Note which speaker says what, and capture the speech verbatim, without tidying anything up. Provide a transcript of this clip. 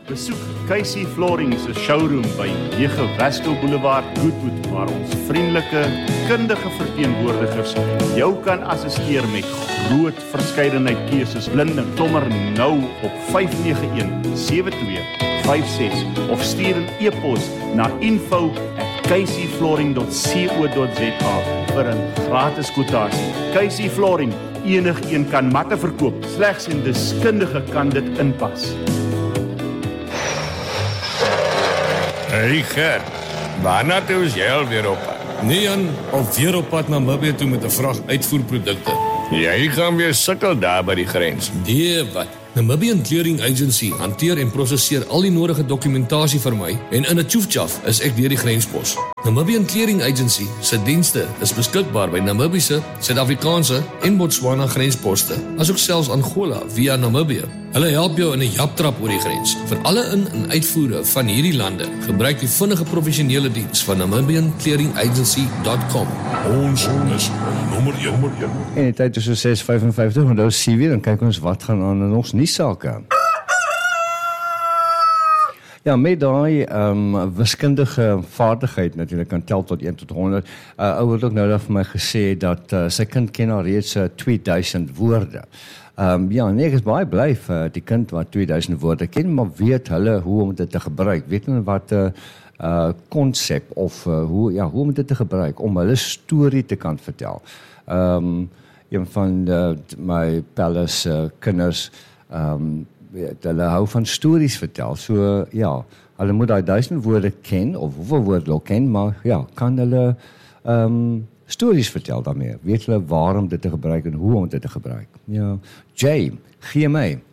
Speaker 1: Besoek Casey Flooring se showroom by nege Westel Boulevard, Goodwood, waar ons vriendelike, kundige verteenwoordigers jou kan assisteer met groot verskeidenheid keuses. Blinde sommer nou op vyf nege een sewe twee vyf ses of stuur 'n e-pos na info at casey flooring dot co dot za vir 'n gratis kwotasie. Casey Flooring, enigeen kan matte verkoop, slegs 'n deskundige kan dit inpas.
Speaker 2: Hey Gert, waarna toe is jy alweer op pad?
Speaker 3: Nee Jan, alweer op pad na Namibië toe met 'n vrag uitvoerprodukte.
Speaker 2: Jy gaan weer sukkel daar by die grens.
Speaker 3: Nee, wat? Namibian Clearing Agency hanteer en prosesseer al die nodige dokumentasie vir my en in 'n tjoefjaf is ek deur die grenspos. Namibian Clearing Agency se dienste is beskikbaar by Namibiese, Suid-Afrikaanse en Botswana grensposte, asook selfs Angola via Namibië. Hulle help jou in 'n japtrap oor die grens. Vir alle in- en uitvoere van hierdie lande, gebruik die vinnige professionele diens van namibian clearing agency dot com.
Speaker 4: Ons is nommer een.
Speaker 5: En die tyd is so ses vyf vyf, want nou sien we, dan kyk ons wat gaan aan in ons nuussake. Ja, met daai um, wiskundige vaardigheid natuurlik kan tel tot een tot honderd. Uh, ou het ook nou vir my gesê dat uh, sy kind ken al reeds uh, twee duisend woorde. Um, ja, nee, ek is baie bly vir die kind wat twee duisend woorde ken, maar weet hulle hoe om dit te gebruik. Weet hulle wat 'n uh, uh, konsep of uh, hoe ja, hoe om dit te gebruik om hulle storie te kan vertel. Um, een van uh, my Palace uh, kinders um, weet, hulle hou van stories vertel. So ja, hulle moet daai duisend woorde ken of hoeveel woorde hulle ken, maar ja, kan hulle um, stories vertel daarmee. Weet hulle waarom dit te gebruik en hoe om dit te gebruik. Ja, Jay, gee my